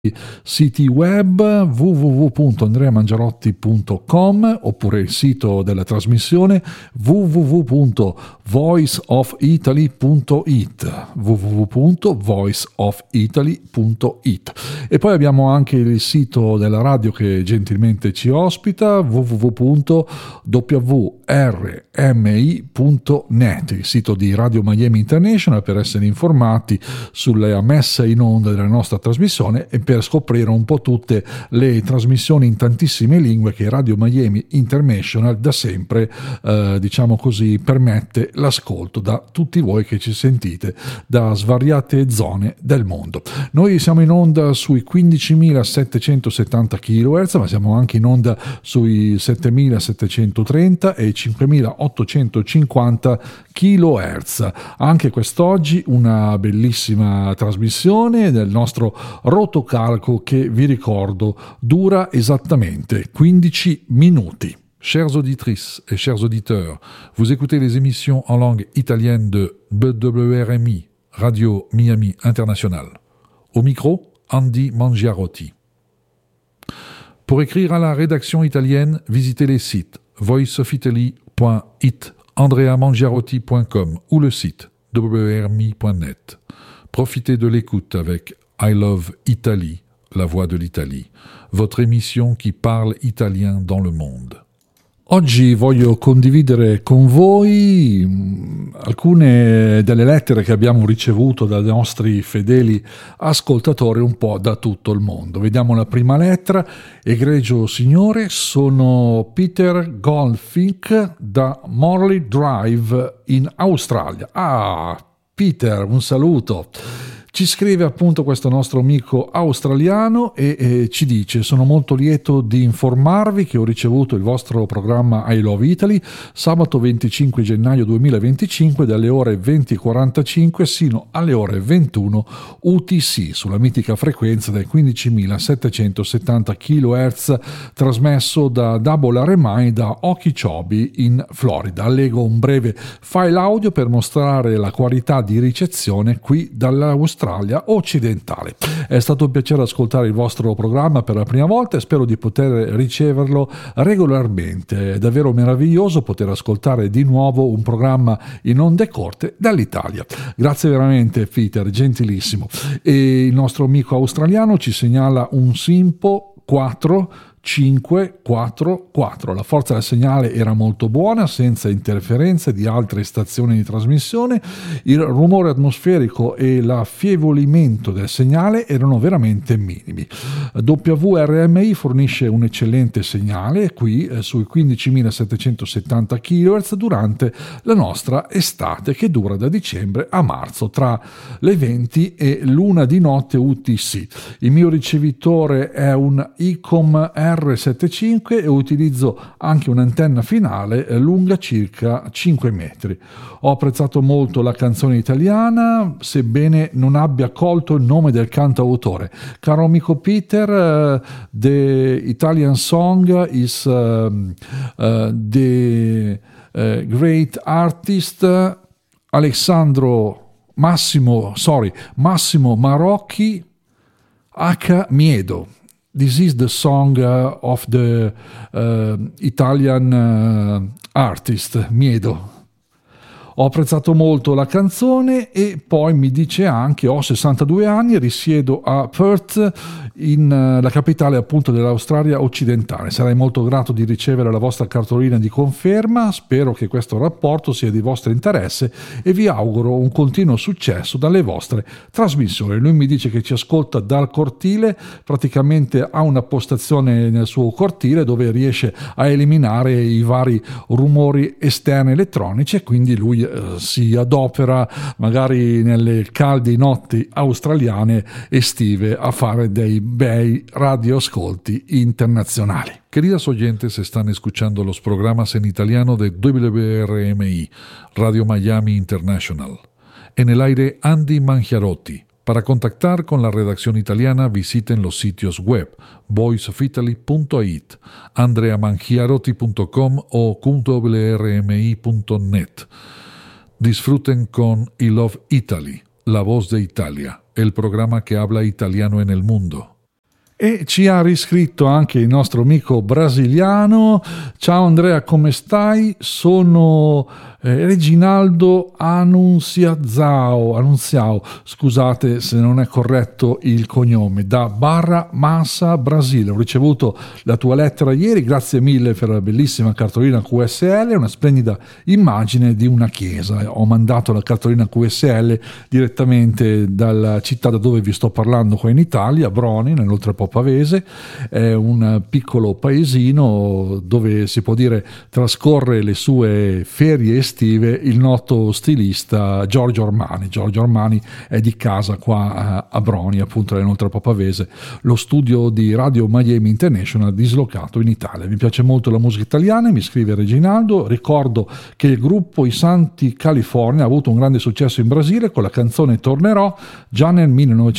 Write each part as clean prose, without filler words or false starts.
siti web www.andreamangiarotti.com oppure il sito della trasmissione www.voiceofitaly.it e poi abbiamo anche il sito della radio che gentilmente ci ospita, www.rmi.net, il sito di Radio Miami International, per essere informati sulla messa in onda della nostra trasmissione e per scoprire un po' tutte le trasmissioni in tantissime lingue che Radio Miami International da sempre diciamo così permette l'ascolto da tutti voi che ci sentite da svariate zone del mondo. Noi siamo in onda sui 15.770 kHz, ma siamo anche in onda sui 7.730 e 5.850 kHz. Anche quest'oggi una bellissima trasmissione del nostro rotocalco che vi ricordo dura esattamente 15 minuti. Chères auditrices et chers auditeurs, vous écoutez les émissions en langue italienne de WRMI, Radio Miami International. Au micro, Andy Mangiarotti. Pour écrire à la rédaction italienne, visitez les sites voiceofitaly.it, andreamangiarotti.com ou le site wrmi.net. Profitez de l'écoute avec I Love Italy, la voix de l'Italie, votre émission qui parle italien dans le monde. Oggi voglio condividere con voi alcune delle lettere che abbiamo ricevuto dai nostri fedeli ascoltatori un po' da tutto il mondo. Vediamo la prima lettera. Egregio signore, sono Peter Goldfink da Morley Drive in Australia. Peter, un saluto. Ci scrive appunto questo nostro amico australiano e ci dice: sono molto lieto di informarvi che ho ricevuto il vostro programma I Love Italy sabato 25 gennaio 2025 dalle ore 20.45 sino alle ore 21 UTC sulla mitica frequenza del 15.770 kHz trasmesso da Double RMI da Okeechobee in Florida. Allego un breve file audio per mostrare la qualità di ricezione qui dall'Australia occidentale. È stato un piacere ascoltare il vostro programma per la prima volta e spero di poter riceverlo regolarmente. È davvero meraviglioso poter ascoltare di nuovo un programma in onde corte dall'Italia. Grazie veramente Peter, gentilissimo. E il nostro amico australiano ci segnala un Simpo 4544. La forza del segnale era molto buona, senza interferenze di altre stazioni di trasmissione. Il rumore atmosferico e l'affievolimento del segnale erano veramente minimi. WRMI fornisce un eccellente segnale qui sui 15.770 kHz durante la nostra estate che dura da dicembre a marzo tra le 20 e l'1 di notte UTC. Il mio ricevitore è un ICOM R75 e utilizzo anche un'antenna finale lunga circa 5 metri. Ho apprezzato molto la canzone italiana, sebbene non abbia colto il nome del cantautore. Caro amico Peter, the Italian song is the great artist Massimo Marocchi H. Miedo. This is the song of the Italian artist Miedo. Ho apprezzato molto la canzone e poi mi dice anche: ho 62 anni e risiedo a Perth, la capitale appunto dell'Australia occidentale. Sarei molto grato di ricevere la vostra cartolina di conferma. Spero che questo rapporto sia di vostro interesse e vi auguro un continuo successo dalle vostre trasmissioni. Lui mi dice che ci ascolta dal cortile, praticamente ha una postazione nel suo cortile dove riesce a eliminare i vari rumori esterni elettronici e quindi lui si adopera magari nelle calde notti australiane estive a fare dei bei radioascolti internacionales. Queridas oyentes, están escuchando los programas en italiano de WRMI, Radio Miami International. En el aire, Andy Mangiarotti. Para contactar con la redacción italiana, visiten los sitios web voiceofitaly.it, andreamangiarotti.com o wrmi.net. Disfruten con I Love Italy, la voz de Italia, el programa que habla italiano en el mundo. E ci ha riscritto anche il nostro amico brasiliano. Ciao Andrea, come stai? Sono Reginaldo Annunziao, scusate se non è corretto il cognome, da Barra Mansa, Brasile. Ho ricevuto la tua lettera ieri, grazie mille per la bellissima cartolina QSL, una splendida immagine di una chiesa. Ho mandato la cartolina QSL direttamente dalla città da dove vi sto parlando qua in Italia, Broni, nell'Oltrepo Pavese. È un piccolo paesino dove si può dire trascorre le sue ferie estive il noto stilista Giorgio Armani. Giorgio Armani è di casa qua a Broni, appunto nell'Oltrepo Pavese, lo studio di Radio Miami International dislocato in Italia. Mi piace molto la musica italiana, mi scrive Reginaldo. Ricordo che il gruppo I Santi California ha avuto un grande successo in Brasile con la canzone Tornerò già nel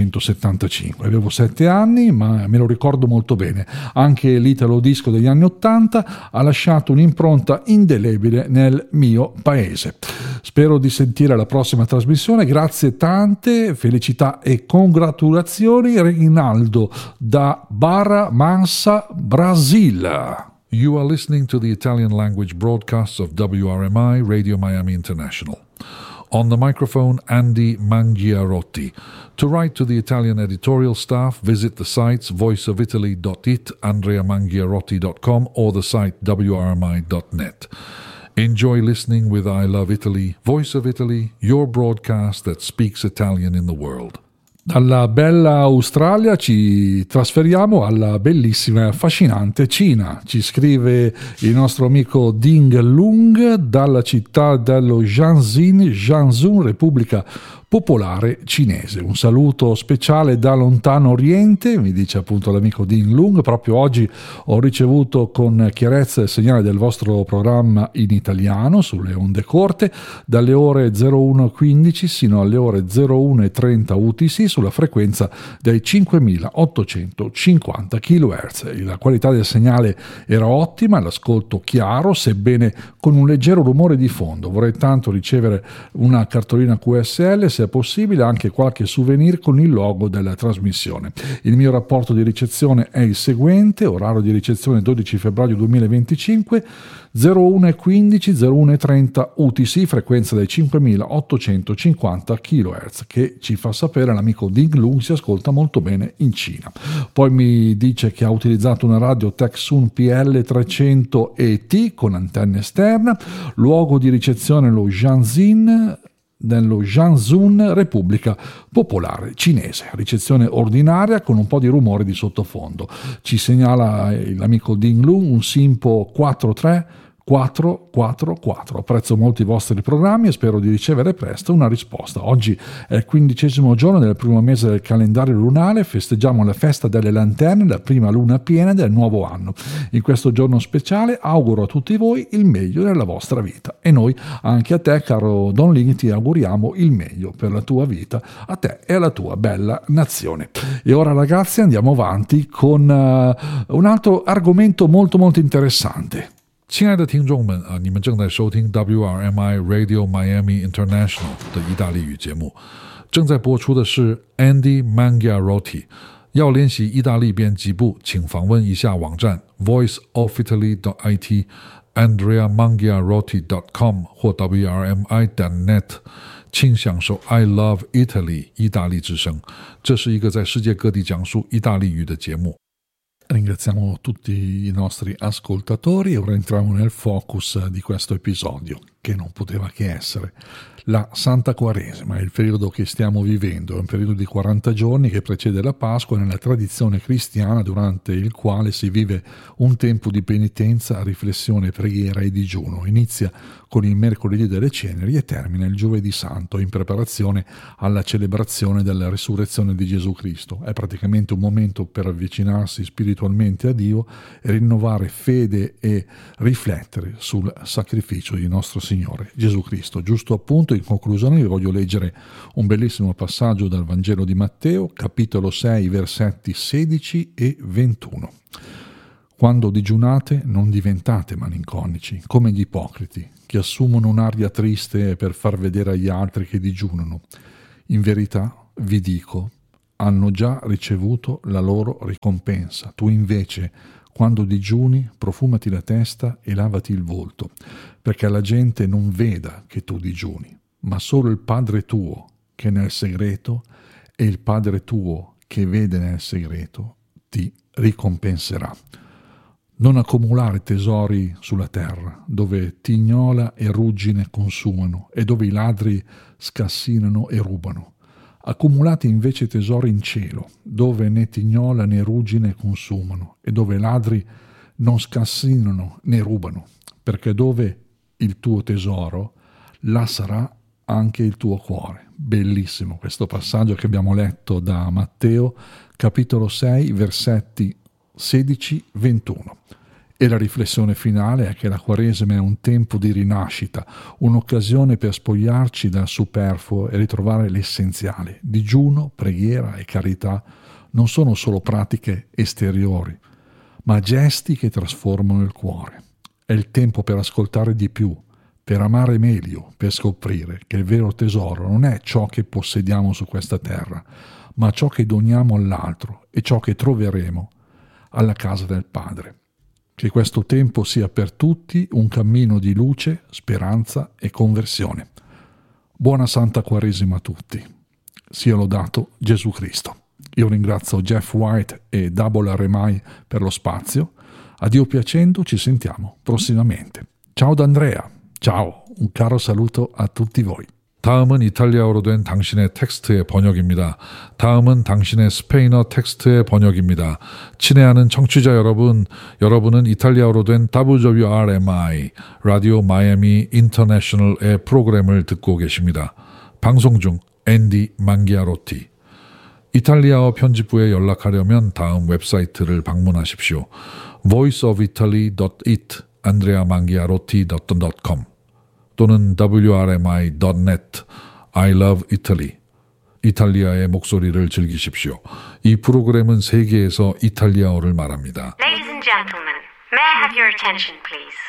1975. Avevo 7 anni, ma me lo ricordo molto bene. Anche l'italo disco degli anni 80 ha lasciato un'impronta indelebile nel mio paese. Spero di sentire la prossima trasmissione. Grazie tante, felicità e congratulazioni, Reginaldo da Barra Mansa, Brasile. You are listening to the Italian language broadcasts of WRMI Radio Miami International. On the microphone, Andy Mangiarotti. To write to the Italian editorial staff, visit the sites voiceofitaly.it, andreamangiarotti.com, or the site wrmi.net. Enjoy listening with I Love Italy, Voice of Italy, your broadcast that speaks Italian in the world. Dalla bella Australia ci trasferiamo alla bellissima e affascinante Cina. Ci scrive il nostro amico Ding Lung dalla città dello Jiangsu, Repubblica Popolare Cinese. Un saluto speciale da lontano oriente, mi dice appunto l'amico Ding Lung. Proprio oggi ho ricevuto con chiarezza il segnale del vostro programma in italiano sulle onde corte dalle ore 01:15 sino alle ore 01:30 UTC sulla frequenza dei 5850 kHz. La qualità del segnale era ottima, l'ascolto chiaro, sebbene con un leggero rumore di fondo. Vorrei tanto ricevere una cartolina QSL, se è possibile anche qualche souvenir con il logo della trasmissione. Il mio rapporto di ricezione è il seguente: orario di ricezione 12 febbraio 2025, 01:15 01:30 UTC, frequenza dei 5850 kHz, che ci fa sapere l'amico Ding Lung si ascolta molto bene in Cina. Poi mi dice che ha utilizzato una radio Tecsun PL300 ET con antenna esterna, luogo di ricezione lo nello Jiangsu, Repubblica Popolare Cinese. Ricezione ordinaria con un po' di rumore di sottofondo. Ci segnala l'amico Ding Lung un Simpo 43444. Apprezzo molto i vostri programmi e spero di ricevere presto una risposta. Oggi è il 15° giorno del primo mese del calendario lunare, festeggiamo la festa delle lanterne, la prima luna piena del nuovo anno. In questo giorno speciale auguro a tutti voi il meglio nella vostra vita, e noi anche a te, caro Don Ling, ti auguriamo il meglio per la tua vita, a te e alla tua bella nazione. E ora ragazzi andiamo avanti con un altro argomento molto molto interessante. 亲爱的听众们啊，你们正在收听 WRMI Radio Miami International 的意大利语节目，正在播出的是 Andy Mangiarotti。要练习意大利编辑部，请访问一下网站 voiceofitaly.it、andreamangiarotti.com 或 wrmi.net， 请享受 I Love Italy 意大利之声。这是一个在世界各地讲述意大利语的节目。 Ringraziamo tutti i nostri ascoltatori e ora entriamo nel focus di questo episodio, che non poteva che essere la Santa Quaresima, il periodo che stiamo vivendo. È un periodo di 40 giorni che precede la Pasqua nella tradizione cristiana, durante il quale si vive un tempo di penitenza, riflessione, preghiera e digiuno. Inizia con il mercoledì delle ceneri e termina il giovedì santo, in preparazione alla celebrazione della risurrezione di Gesù Cristo. È praticamente un momento per avvicinarsi spiritualmente a Dio e rinnovare fede e riflettere sul sacrificio di nostro Signore Gesù Cristo. Giusto appunto, in conclusione vi voglio leggere un bellissimo passaggio dal Vangelo di Matteo, capitolo 6, versetti 16 e 21. Quando digiunate non diventate malinconici, come gli ipocriti, che assumono un'aria triste per far vedere agli altri che digiunano. In verità vi dico, hanno già ricevuto la loro ricompensa. Tu invece, quando digiuni, profumati la testa e lavati il volto, perché la gente non veda che tu digiuni, ma solo il Padre tuo che è nel segreto, e il Padre tuo che vede nel segreto ti ricompenserà. Non accumulare tesori sulla terra, dove tignola e ruggine consumano e dove i ladri scassinano e rubano. Accumulate invece tesori in cielo, dove né tignola né ruggine consumano e dove ladri non scassinano né rubano, perché dove il tuo tesoro, là sarà anche il tuo cuore. Bellissimo questo passaggio che abbiamo letto da Matteo, capitolo 6, versetti 16-21. E la riflessione finale è che la Quaresima è un tempo di rinascita, un'occasione per spogliarci dal superfluo e ritrovare l'essenziale. Digiuno, preghiera e carità non sono solo pratiche esteriori, ma gesti che trasformano il cuore. È il tempo per ascoltare di più, per amare meglio, per scoprire che il vero tesoro non è ciò che possediamo su questa terra, ma ciò che doniamo all'altro e ciò che troveremo alla casa del Padre. Che questo tempo sia per tutti un cammino di luce, speranza e conversione. Buona Santa Quaresima a tutti. Sia lodato Gesù Cristo. Io ringrazio Jeff White e Double RMI per lo spazio. A Dio piacendo ci sentiamo prossimamente. Ciao da Andrea. Ciao. Un caro saluto a tutti voi. 다음은 이탈리아어로 된 당신의 텍스트의 번역입니다. 다음은 당신의 스페인어 텍스트의 번역입니다. 친애하는 청취자 여러분, 여러분은 이탈리아어로 된 WRMI, 라디오 마이애미 인터내셔널의 프로그램을 듣고 계십니다. 방송 중 앤디 망기아로티. 이탈리아어 편집부에 연락하려면 다음 웹사이트를 방문하십시오. voiceofitaly.it, andreamangiarotti.com 또는 wrmi.net, I love Italy. 이탈리아의 목소리를 즐기십시오. 이 프로그램은 세계에서 이탈리아어를 말합니다. Ladies and gentlemen, may I have your attention, please?